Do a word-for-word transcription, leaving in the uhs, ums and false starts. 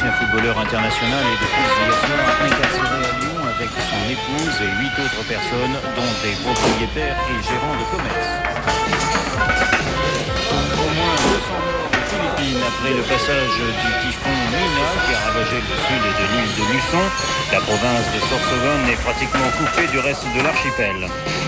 L'ancien footballeur international est depuis hier soir incarcéré à Lyon avec son épouse et huit autres personnes, dont des propriétaires et gérants de commerce. Au moins deux cents morts aux Philippines après le passage du typhon Nina qui a ravagé le sud de l'île de Luçon. La province de Sorsogon est pratiquement coupée du reste de l'archipel.